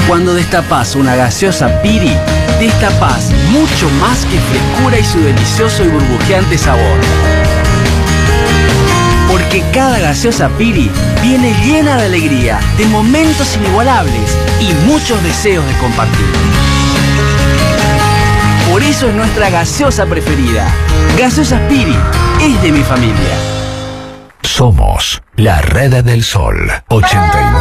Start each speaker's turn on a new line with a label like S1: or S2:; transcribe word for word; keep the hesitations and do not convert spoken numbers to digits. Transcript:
S1: Cuando destapás una gaseosa Piri, destapás mucho más que frescura y su delicioso y burbujeante sabor. Porque cada gaseosa Piri viene llena de alegría, de momentos inigualables y muchos deseos de compartir. Por eso es nuestra gaseosa preferida. Gaseosas Piri es de mi familia.
S2: Somos la Red del Sol ochenta y nueve.